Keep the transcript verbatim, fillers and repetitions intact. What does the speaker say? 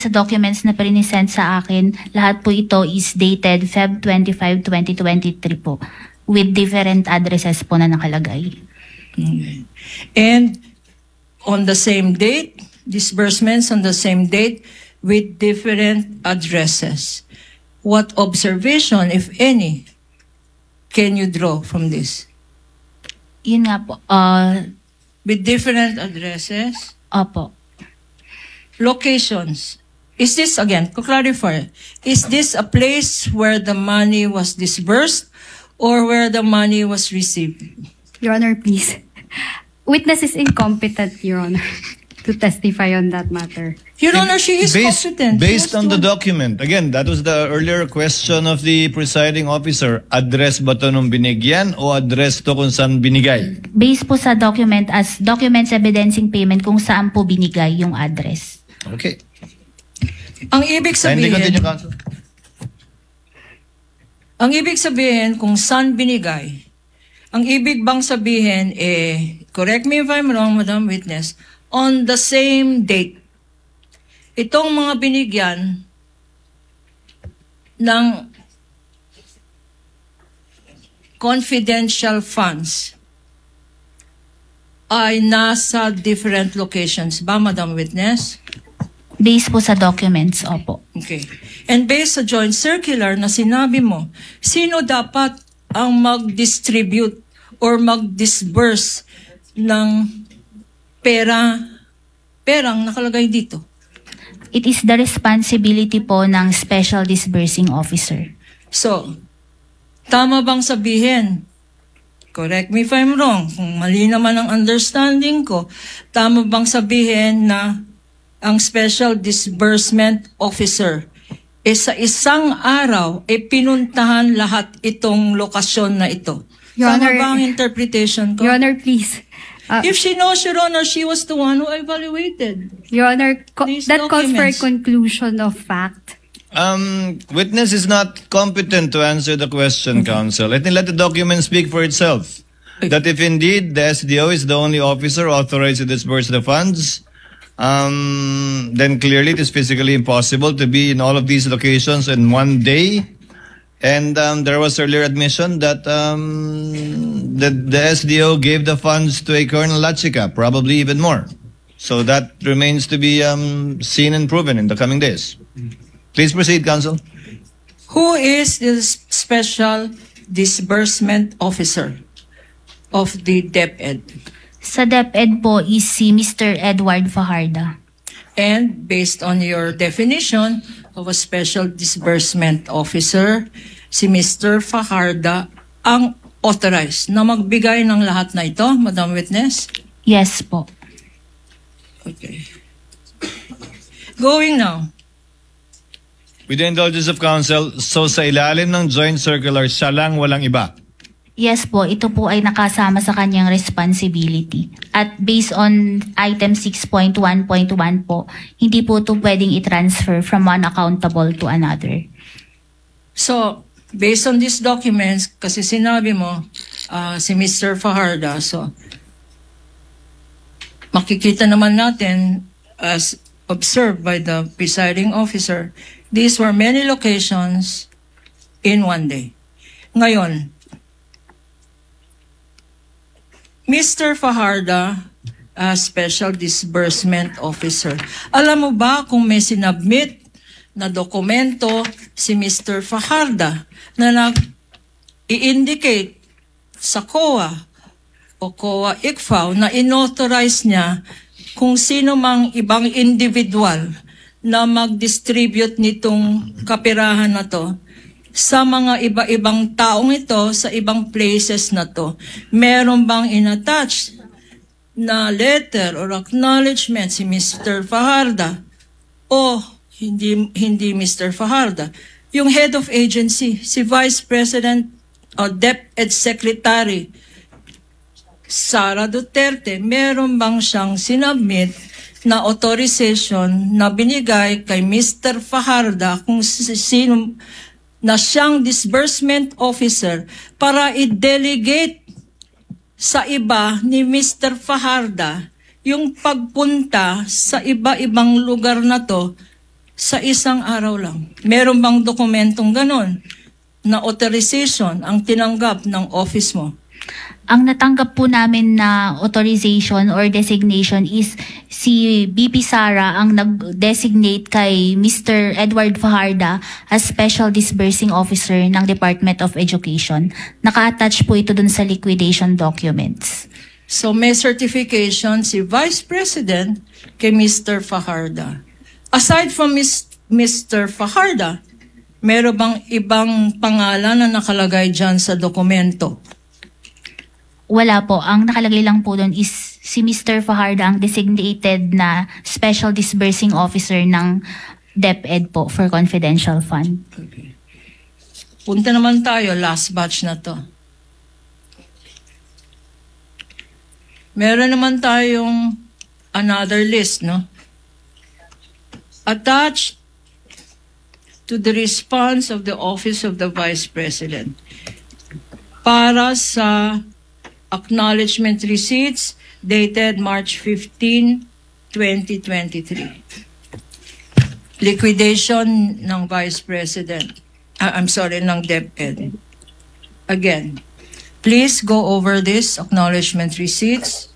sa documents na present sa akin, lahat po ito is dated February twenty-fifth, twenty twenty-three po with different addresses po na nakalagay. Okay. And on the same date, disbursements on the same date with different addresses. What observation, if any, can you draw from this? Yun nga po. Uh, with different addresses? Opo. Locations. Is this, again, to clarify, is this a place where the money was disbursed or where the money was received? Your Honor, please. Witness is incompetent, Your Honor, to testify on that matter. Your Honor, she is based, competent. Based on the to... document, again, that was the earlier question of the presiding officer. Address ba to nung binigyan o address to kung saan binigay? Based po sa document as documents evidencing payment kung saan po binigay yung address. Okay. Ang ibig sabihin, continue, Counsel. Ang ibig sabihin kung saan binigay, ang ibig bang sabihin, eh, correct me if I'm wrong, Madam Witness, on the same date, itong mga binigyan ng confidential funds ay nasa different locations ba, Madam Witness? Based po sa documents, opo. Okay. And based sa joint circular na sinabi mo, sino dapat ang mag-distribute or mag-disburse ng pera, perang nakalagay dito? It is the responsibility po ng Special Disbursing Officer. So, tama bang sabihin, correct me if I'm wrong, kung mali naman ang understanding ko, tama bang sabihin na ang Special Disbursement Officer e sa isang araw e pinuntahan lahat itong lokasyon na ito? Your Tama Honor, ba ang interpretation ko? Your Honor, please. Uh, If she knows, Your Honor, she was the one who evaluated. Your Honor, co- These that calls for a documents. conclusion of fact. Um, witness is not competent to answer the question, Counsel. Let me let the document speak for itself. That if indeed the S D O is the only officer authorized to disburse the funds, um, then clearly it is physically impossible to be in all of these locations in one day. And um, there was earlier admission that um, the, the S D O gave the funds to a Colonel Lachica, probably even more. So that remains to be um, seen and proven in the coming days. Please proceed, Counsel. Who is the Special Disbursement Officer of the DepEd? Sa DepEd po is si Mister Edward Fajarda. And based on your definition of a Special Disbursement Officer, si Mister Fajarda ang authorized na magbigay ng lahat na ito, Madam Witness? Yes po. Okay. Going now. With the indulgence of Counsel, so sa ilalim ng joint circular, siya lang, walang iba? Yes po, ito po ay nakasama sa kanyang responsibility. At based on item six point one point one po, hindi po ito pwedeng i-transfer from one accountable to another. So, based on these documents, kasi sinabi mo, uh, si Mister Fajarda, so, makikita naman natin, as observed by the presiding officer, these were many locations in one day. Ngayon, Mister Fajarda, uh, Special Disbursement Officer, alam mo ba kung may sinabmit na dokumento si Mister Fajarda na nag-i-indicate sa C O A o C O A I C F A O na inauthorize niya kung sino mang ibang individual na mag-distribute nitong kapirahan na to sa mga iba-ibang taong ito sa ibang places na to? Meron bang inattach na letter or acknowledgement si Mister Fajarda o hindi hindi Mister Fajarda? Yung head of agency, si Vice President o DepEd Secretary Sara Duterte, meron bang siyang sinabmit na authorization na binigay kay Mister Fajarda kung sino na siyang disbursement officer para i-delegate sa iba ni Mister Fajarda yung pagpunta sa iba-ibang lugar na to sa isang araw lang. Meron bang dokumentong ganon na authorization ang tinanggap ng office mo? Ang natanggap po namin na authorization or designation is si B P Sara ang nag-designate kay Mister Edward Fajarda as Special Disbursing Officer ng Department of Education. Naka-attach po ito dun sa liquidation documents. So may certification si Vice President kay Mister Fajarda. Aside from Mister Fajarda, meron bang ibang pangalan na nakalagay dyan sa dokumento? Wala po. Ang nakalagay lang po doon is si Mister Fajarda ang designated na Special Disbursing Officer ng DepEd po for confidential fund. Okay. Punta naman tayo, last batch na to. Meron naman tayong another list, no? Attached to the response of the Office of the Vice President para sa acknowledgement receipts dated March fifteenth, twenty twenty-three. Liquidation ng Vice President. Uh, I'm sorry, ng DepEd. Again, please go over this acknowledgement receipts.